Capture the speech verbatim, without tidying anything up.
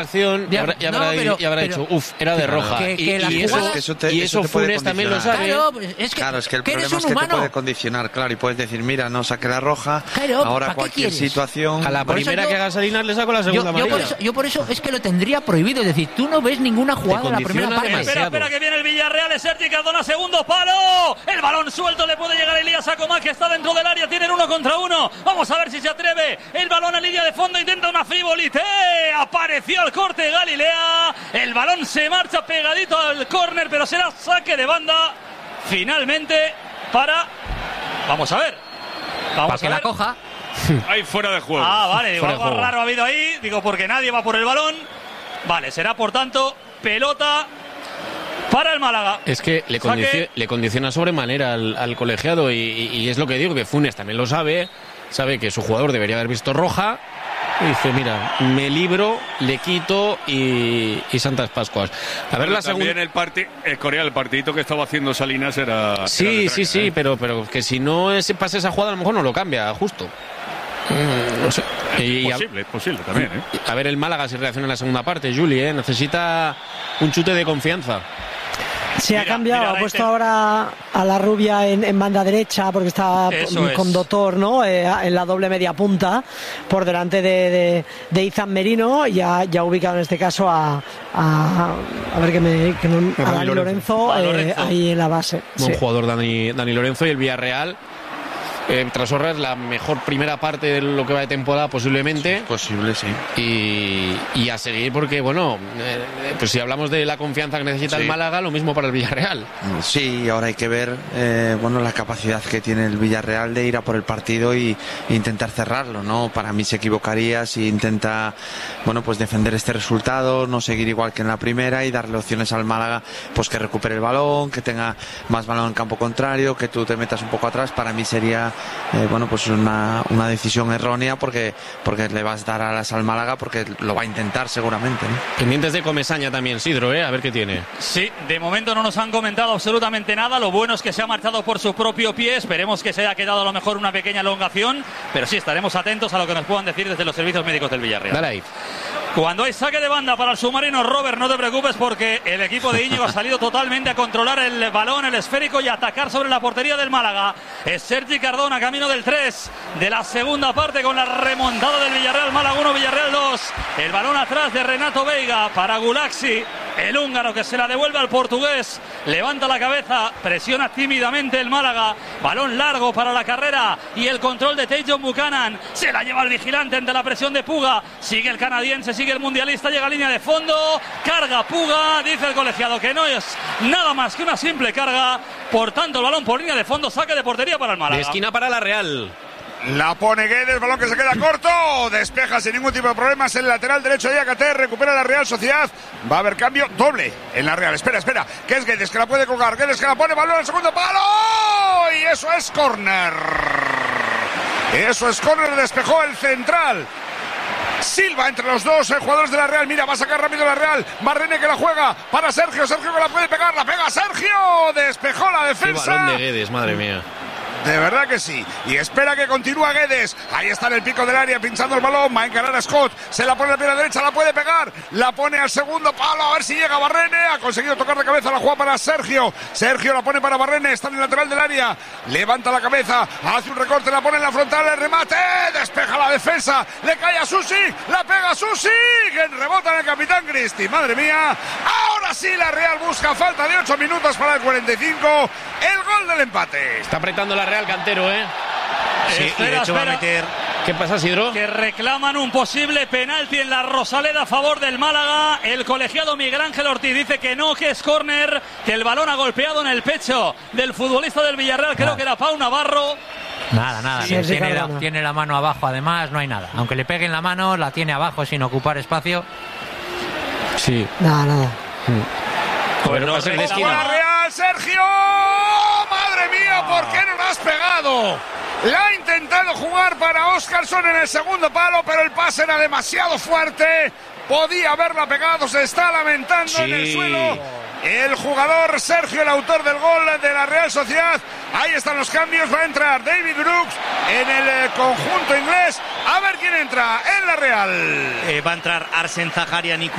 acción y habrá, y habrá, no, pero, y habrá pero, dicho, uff, era de roja. Que, que y, y, jugadas, eso, eso te, y eso, eso Funes también lo sabe. Claro, es que, claro, es que el que problema es que humano. te puede condicionar, claro, y puedes decir, mira, no saque la roja, claro, ahora cualquier situación... A la primera yo, que haga Salinas le saco la segunda yo, yo amarilla. Por eso, yo por eso es que lo tendría prohibido, es decir, tú no ves ninguna jugada en la primera parte. Espera, espera, que viene el Villarreal, es Sergi Cardona, segundo palo, el balón suelto, le puede llegar Elías Acomá, que está dentro del área, tienen uno contra uno, vamos a ver si se atreve, el balón a línea de fondo, intenta una frivolité, apareció el corte de Galilea, el balón se marcha pegadito al córner, pero será saque de banda finalmente para, vamos a ver, vamos para que a ver. la coja. Ahí fuera de juego. Ah, vale, digo, fuera algo raro ha habido ahí, digo, porque nadie va por el balón. Vale, será por tanto pelota para el Málaga. Es que le, condici le condiciona sobremanera al, al colegiado y, y, y es lo que digo, que Funes también lo sabe, sabe que su jugador debería haber visto roja. Y dice, mira, me libro, le quito y, y Santas Pascuas. A ver, pero la segunda. El, parti el Corea, el partidito que estaba haciendo Salinas era. Sí, era sí, sí, ¿eh? pero, pero que si no es, pasa esa jugada, a lo mejor no lo cambia, justo. Mm, no sé. Es posible, es posible también, ¿eh? A ver el Málaga si reacciona en la segunda parte, Juli, ¿eh? Necesita un chute de confianza. Se ha cambiado, ha puesto ahora a la rubia en, en banda derecha porque está Eso con es. Dotor, ¿no? Eh, en la doble media punta por delante de, de, de Izan Merino, ya, ya ubicado en este caso a a, a ver que me que no, a Dani Lorenzo, eh, Lorenzo ahí en la base. Buen sí. jugador Dani, Dani Lorenzo, y el Villarreal. Eh, Trasorra es la mejor primera parte de lo que va de temporada posiblemente. Sí, posible, sí. Y, y a seguir porque, bueno, eh, pues si hablamos de la confianza que necesita sí. el Málaga, lo mismo para el Villarreal. Sí, ahora hay que ver eh, bueno, la capacidad que tiene el Villarreal de ir a por el partido y, e intentar cerrarlo, ¿no? Para mí se equivocaría si intenta, bueno, pues defender este resultado, no seguir igual que en la primera y darle opciones al Málaga, pues que recupere el balón, que tenga más balón en campo contrario, que tú te metas un poco atrás. Para mí sería Eh, bueno, pues una, una decisión errónea porque, porque le vas a dar alas al Málaga, porque lo va a intentar seguramente, ¿no? Pendientes de Comesaña también, Sidro, ¿eh? A ver qué tiene. Sí, de momento no nos han comentado absolutamente nada. Lo bueno es que se ha marchado por su propio pie. Esperemos que se haya quedado a lo mejor una pequeña elongación, pero sí, estaremos atentos a lo que nos puedan decir desde los servicios médicos del Villarreal. Dale ahí. Cuando hay saque de banda para el submarino, Robert, no te preocupes porque el equipo de Íñigo ha salido totalmente a controlar el balón, el esférico, y atacar sobre la portería del Málaga. Es Sergi Cardona, camino del tres de la segunda parte con la remontada del Villarreal. Málaga uno, Villarreal dos. El balón atrás de Renato Veiga para Gulaxi, el húngaro, que se la devuelve al portugués. Levanta la cabeza, presiona tímidamente el Málaga. Balón largo para la carrera y el control de Tajon Buchanan. Se la lleva el vigilante ante la presión de Puga. Sigue el canadiense, sigue el mundialista, llega a línea de fondo. Carga Puga, dice el colegiado que no es nada más que una simple carga. Por tanto, el balón por línea de fondo, saque de portería para el Málaga. De esquina para la Real. La pone Guedes, balón que se queda corto, despeja sin ningún tipo de problemas el lateral derecho de Yacaté, recupera la Real Sociedad, va a haber cambio doble en la Real. Espera, espera, que es Guedes que la puede colgar, Guedes que la pone, balón al segundo palo, y eso es córner. Eso es córner, despejó el central. Silva entre los dos eh, jugadores de la Real. Mira, va a sacar rápido la Real. Barrene que la juega para Sergio. Sergio que la puede pegar. La pega Sergio. Despejó la defensa. Qué balón de Guedes, madre mía. De verdad que sí. Y espera que continúa Guedes. Ahí está en el pico del área pinchando el balón. Va a encarar a Scott. Se la pone a la pierna derecha. La puede pegar. La pone al segundo palo. A ver si llega Barrene. Ha conseguido tocar de cabeza la jugada para Sergio. Sergio la pone para Barrene. Está en el lateral del área. Levanta la cabeza. Hace un recorte. La pone en la frontal. El remate. Despeja la defensa. Le cae a Susi. La pega a Susi. Que rebota en el capitán Cristi. Madre mía. Ahora sí la Real busca. Falta de ocho minutos para el cuarenta y cinco. El gol del empate. Está apretando la Real, Cantero, ¿eh? Sí, espera, y de hecho espera. Va a meter... ¿Qué pasa, Sidro? Que reclaman un posible penalti en la Rosaleda a favor del Málaga. El colegiado Miguel Ángel Ortiz dice que no, que es córner, que el balón ha golpeado en el pecho del futbolista del Villarreal, creo nada. que era Pau Navarro. Nada, nada, sí, tiene, la, tiene la mano abajo, además no hay nada. Aunque le peguen la mano, la tiene abajo sin ocupar espacio. Sí. Nada, nada. Mm. Bueno, no va a ser de esquina. ¡La Real, Sergio! ¡Madre mía! ¿Por qué no la has pegado? La ha intentado jugar para Óscarson en el segundo palo, pero el pase era demasiado fuerte. Podía haberla pegado, se está lamentando sí. en el suelo. el jugador Sergio, el autor del gol de la Real Sociedad. Ahí están los cambios. Va a entrar David Brooks en el conjunto inglés. A ver quién entra en la Real. Eh, va a entrar Arsen Zaharian y